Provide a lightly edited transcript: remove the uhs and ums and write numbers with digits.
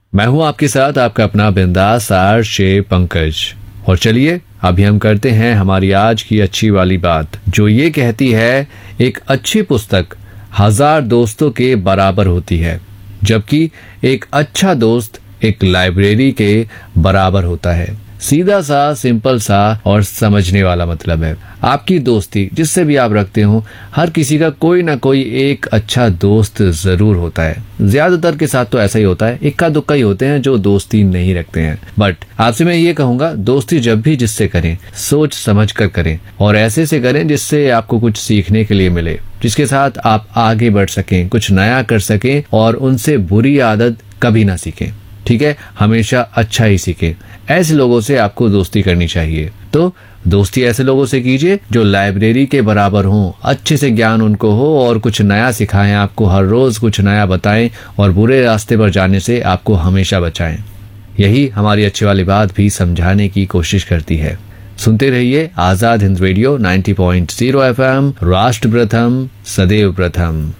मैं हूं आपके साथ आपका अपना बिंदास आरजे पंकज। और चलिए अभी हम करते हैं हमारी आज की अच्छी वाली बात, जो ये कहती है एक अच्छी पुस्तक 1000 दोस्तों के बराबर होती है, जबकि एक अच्छा दोस्त एक लाइब्रेरी के बराबर होता है। सीधा सा, सिंपल सा और समझने वाला मतलब है। आपकी दोस्ती जिससे भी आप रखते हो, हर किसी का कोई ना कोई एक अच्छा दोस्त जरूर होता है। ज्यादातर के साथ तो ऐसा ही होता है, इक्का दुक्का ही होते हैं जो दोस्ती नहीं रखते हैं। बट आपसे मैं ये कहूंगा, दोस्ती जब भी जिससे करें सोच समझ कर करें और ऐसे से करें जिससे आपको कुछ सीखने के लिए मिले, जिसके साथ आप आगे बढ़ सकें, कुछ नया कर सकें और उनसे बुरी आदत कभी ना सीखें। ठीक है, हमेशा अच्छा ही सीखें। ऐसे लोगों से आपको दोस्ती करनी चाहिए। तो दोस्ती ऐसे लोगों से कीजिए जो लाइब्रेरी के बराबर हों, अच्छे से ज्ञान उनको हो और कुछ नया सिखाएं, आपको हर रोज कुछ नया बताएं और बुरे रास्ते पर जाने से आपको हमेशा बचाएं। यही हमारी अच्छी वाली बात भी समझाने की कोशिश करती है। सुनते रहिए आजाद हिंद रेडियो 90.0 FM, राष्ट्र प्रथम सदैव प्रथम।